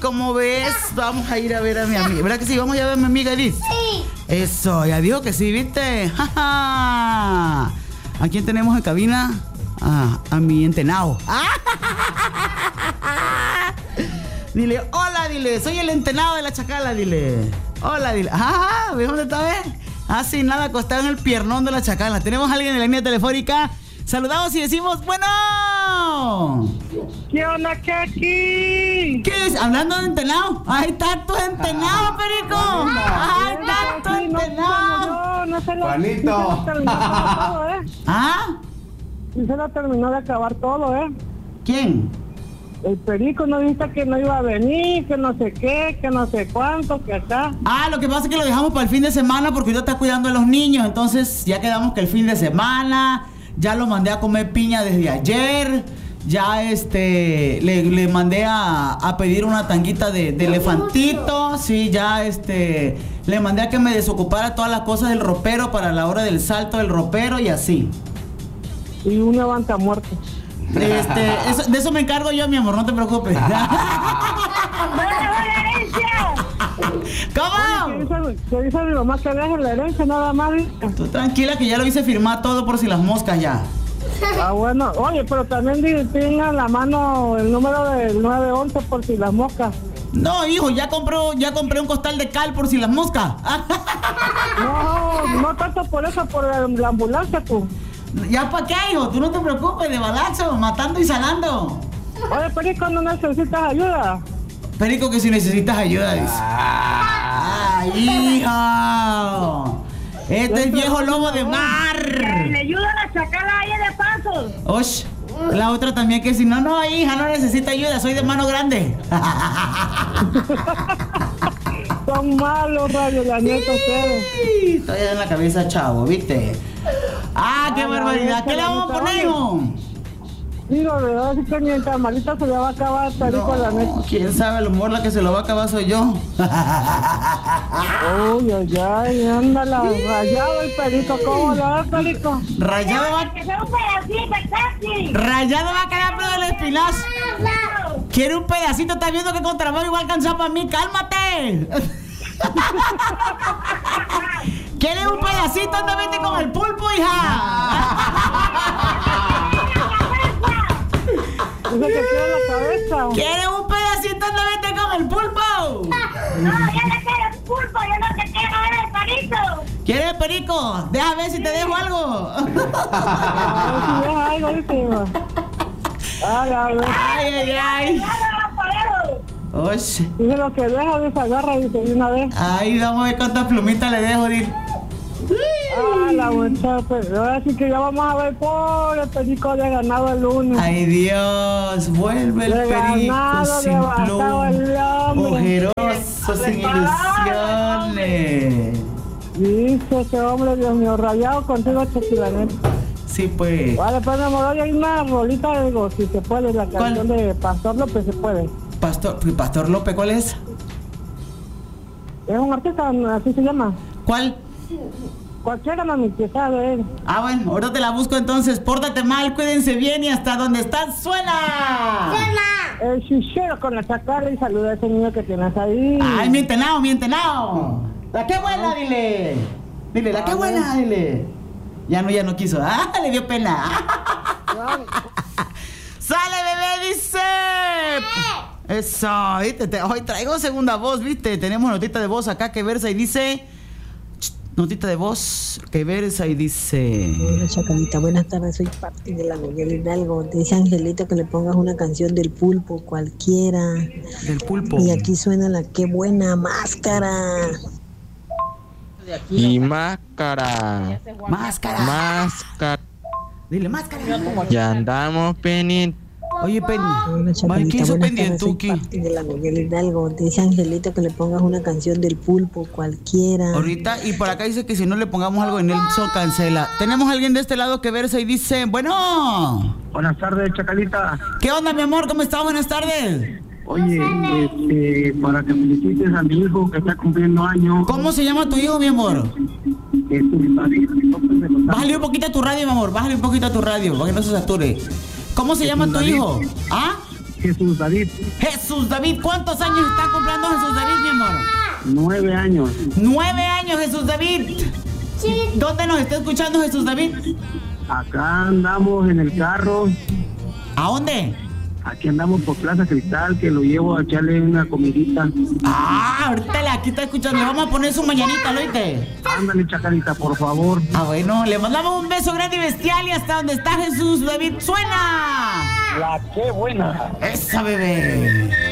¿cómo ves? Vamos a ir a ver a mi amiga. ¿Verdad que sí? Vamos a ir a ver a mi amiga Edith. Sí. Eso, ya dijo que sí, ¿viste? ¡Ja, ja! ¿A quién tenemos en cabina? A mi entenado. Dile, hola, dile, soy el entenado de la chacala, dile. Hola, dile. ¿Ves dónde está, sí, nada, acostado en el piernón de la chacala. Tenemos a alguien en la línea telefónica. Saludamos y decimos, bueno. ¿Qué onda, Kaki? ¿Qué es? Hablando de entenado. Ahí está tu entenado, Perico. Ahí está tu entenado. No se lo Juanito. terminó todo, Y se lo terminó de acabar todo, ¿Quién? El Perico no dijiste que no iba a venir, que no sé qué, que no sé cuánto, que acá. Lo que pasa es que lo dejamos para el fin de semana porque yo está cuidando a los niños. Entonces ya quedamos que el fin de semana, ya lo mandé a comer piña desde ayer. Ya le mandé a pedir una tanguita de elefantito. Sí, ya le mandé a que me desocupara todas las cosas del ropero para la hora del salto del ropero y así. Y un levantamuertos. De eso me encargo yo, mi amor, no te preocupes. ¿Cómo? ¿Qué dice mi mamá que deje la herencia nada más? Tú tranquila que ya lo hice firmar todo por si las moscas ya. Bueno, oye, pero también tenga en la mano el número del 911 por si las moscas. No, hijo, ya compré un costal de cal por si las moscas. No tanto por eso, por la ambulancia, tú. ¿Ya para qué, hijo? Tú no te preocupes, de balazo, matando y sanando. Oye, Perico, ¿no necesitas ayuda? Perico, que si necesitas ayuda, dice. ¡Ay, hijo! Este es viejo lobo de mar. Me ayudan a sacar ahí de paso. Osh, la otra también que si no, hija, no necesita ayuda, soy de mano grande. Son malos, rayos, la neta, ustedes. Estoy en la cabeza, chavo, ¿viste? ¡Qué barbaridad! ¿Qué le vamos a poner, hijo? Digo, ¿verdad? Así que ni tamalita se le va a acabar, Perico, la neta. ¿Quién sabe? A lo mejor la que se lo va a acabar soy yo. Ay, ándala, rayado el Perico. ¿Cómo le va el Perico? Rayado va a quedar pero del espinazo. Quiere un pedacito, está viendo que contrabando igual alcanza para mí. ¡Cálmate! ¿Quieres un pedacito? Anda, vete con el pulpo, hija. Dice que quiere la cabeza. ¿Quieres un pedacito? Anda, vete con el pulpo. No, yo no quiero el pulpo, yo no te quiero ver el perico. ¿Quieres el perico? Deja ver si te dejo algo. A ver si deja algo, dice. Ay. Oye. Dice lo que deja, dice, agarra, dice, de una vez. Ay, vamos a ver cuántas plumitas le dejo, dice. La muchacha, ahora sí que ya vamos a ver por el Perico de ganado el lunes. Ay, Dios, vuelve el Perico sin pluma, ojeroso, sin ilusiones. Dice ese hombre, Dios mío, rayado contigo, Chequilanete. Sí, pues. Vale, pues me amor, hay una rolita, digo, si se puede, la canción de Pastor López, se puede. Pastor López, ¿cuál es? Es un artista, así se llama. ¿Cuál? Cualquiera, mami, que sabe él. Bueno, ahora te la busco entonces. Pórtate mal, cuídense bien y hasta donde estás ¡suena! El chichero con la chacala y saluda a ese niño que tienes ahí. ¡Ay, mi entenado! ¡La que buena, dile! Dile, la que buena, dile. Ya no quiso. Le dio pena. ¡Sale, bebé! Dice. Eso, ¿viste? Hoy traigo segunda voz, ¿viste? Tenemos notita de voz acá que versa y dice. Notita de voz que versa y dice. Hola, Chacalita, buenas tardes, soy Pati de la Miguel Hidalgo. Te dice Angelito que le pongas una canción del pulpo, cualquiera. Del pulpo. Y aquí suena la qué buena máscara. Y máscara. Máscara. Dile máscara. Ya andamos pendientes. Oye, Penny. Hola, Chacalita, ¿Qué hizo buenas Penny en tardes, soy Tuki? Pati de la Miguel Hidalgo. Te dice Angelito que le pongas una canción del pulpo, cualquiera. Ahorita, y por acá dice que si no le pongamos algo en el so cancela. Tenemos a alguien de este lado que versa y dice, bueno. Buenas tardes, Chacalita. ¿Qué onda, mi amor? ¿Cómo estás? Buenas tardes. Oye, para que felicites a mi hijo que está cumpliendo años. ¿Cómo se llama tu hijo, mi amor? Bájale un poquito a tu radio, mi amor. Bájale un poquito a tu radio para que no se sature. ¿Cómo se llama tu hijo? Jesús David. Jesús David, ¿cuántos años está cumpliendo Jesús David, mi amor? 9 años. 9 años, Jesús David. ¿Dónde nos está escuchando Jesús David? Acá andamos en el carro. ¿A dónde? Aquí andamos por Plaza Cristal, que lo llevo a echarle una comidita. Ahorita aquí está escuchando. Le vamos a poner su mañanita, ¿lo oíste? Ándale, Chacarita, por favor. Bueno, le mandamos un beso grande y bestial y hasta donde está Jesús David. ¡Suena! La qué buena. ¡Esa, bebé!